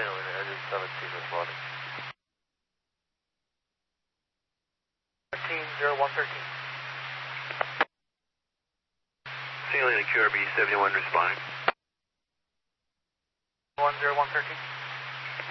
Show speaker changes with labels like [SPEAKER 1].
[SPEAKER 1] Signaling engine 17 responding.
[SPEAKER 2] 130113.
[SPEAKER 1] Signaling QRB 71 responding.
[SPEAKER 2] 10113.